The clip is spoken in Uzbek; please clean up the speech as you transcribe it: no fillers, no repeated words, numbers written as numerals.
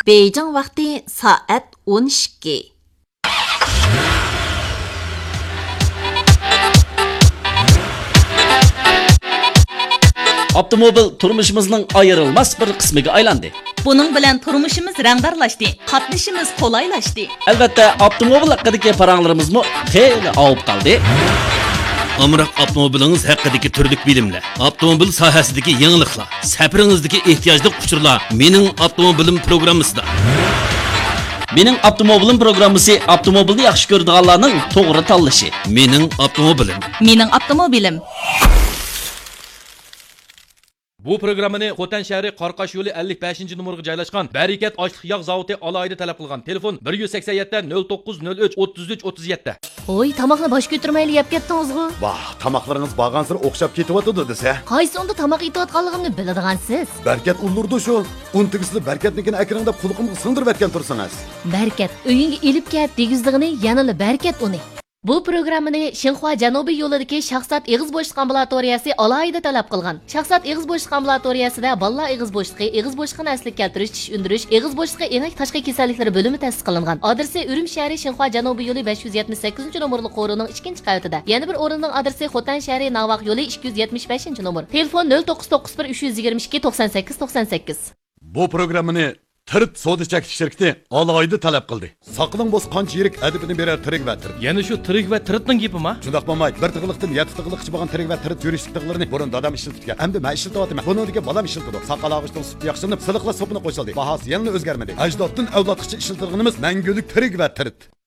Beijing vaqti soat 12. Avtomobil turmuşimizning ayrılmaz bir qismiga aylandi. Bunun bilan turmuşimiz rangdarlashdi, qatnashimiz qolaylashdi. Albatta, avtomobil haqidagi paranglarimizmi xeyli avib qoldi. Amroq avtomobilingiz haqidagi turlik bilimlar, avtomobil sohasidagi yangiliklar, safaringizdagi ehtiyojli uchurlar mening avtomobilim programmasida. Mening avtomobilim programmasi avtomobilni yaxshi ko'radiganlarning to'g'ri tanlashi. Mening avtomobilim. Mening avtomobilim. Bu programmani Xotan shahri Qarqash yo'li 55 numaraga joylashgan Barakat ochliq yog' zavodi alohida talab qilgan. Telefon 187 0903 33 37. Oy, tamoqni bosh ko'tirmayli yeb ketdingiz-ku. Vah, tamoqlaringiz bag'ansir o'xshab ketyapti desa. Qaysi onda tamoq yeyotganligimni biladigansiz. Barkat ulurdi shu. Untigisli Barkatnikini akringda qulqimga sindirib etgan tursangiz. Barkat uyingga elib kelib degizdig'ini yanali Barkat uni. Bu programmani Xinhua Janubiy yo'lidagi Shaxsat eg'iz bo'shliq ambulatoriyasi alohida talab qilgan. Shaxsat eg'iz bo'shliq ambulatoriyasida bolalar eg'iz bo'shliqi, eg'iz bo'shliqini asliga keltirish, tish undirish, eg'iz bo'shliqi enak tashqi kasalliklari bo'limi ta'sis qilingan. Adresi Urum shahri Xinhua Janubiy yo'li 578-nomerli qo'rining 2-qavatida. Yana bir o'rinning adresi Xotan shahri Navaq yo'li 275-nomer. Telefon 0991 322 98 98. Bu programmani Tirt soda chekish shirkati alohida talab qildi. Saqling bo'z qancha yirik adibini berar tirik va tirt. Yana shu tirik va tiritning gapimi? Shundoq bo'lmay, bir tig'liqdan 7 tig'liqchi bo'lgan tirik va tirit yurishlik tig'larini burun dadam ishlatgan. Endi men ishlatyapman. Buningga balam ishlatdi. Saqal og'ishning suti yaxshilanib, siliqla sopini qo'shildi. Bahasi yana o'zgarmadi. Ajdoddan avlodgacha ishlatilganimiz mangulik tirik va tirit.